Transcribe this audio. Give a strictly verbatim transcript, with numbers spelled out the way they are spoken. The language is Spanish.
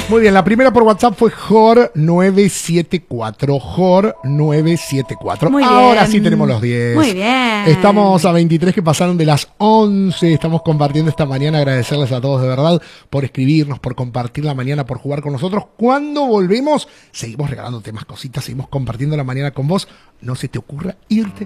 Muy bien, la primera por WhatsApp fue Jor nueve siete cuatro. Jor nueve siete cuatro. Muy bien. Ahora sí tenemos los diez. Muy bien. Estamos a veintitrés que pasaron de las once. Estamos compartiendo esta mañana. Agradecerles a todos de verdad por escribirnos, por compartir la mañana, por jugar con nosotros. Cuando volvemos, seguimos regalándote más cositas, seguimos compartiendo la mañana con vos. No se te ocurra irte